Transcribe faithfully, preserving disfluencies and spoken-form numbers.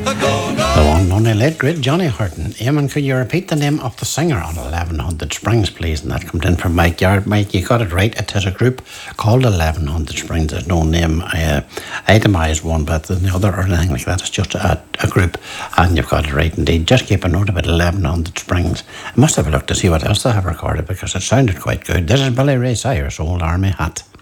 The one only late great Johnny Horton. Eamon, could you repeat the name of the singer on eleven hundred Springs, please? And that comes in from Mike Yard. Mike, you got it right. It is a group called eleven hundred Springs. There's no name uh, itemised one, but the other or anything like that. It's just a, a group, and you've got it right indeed. Just keep a note about eleven hundred Springs. I must have a look to see what else they have recorded because it sounded quite good. This is Billy Ray Cyrus, Old Army Hat.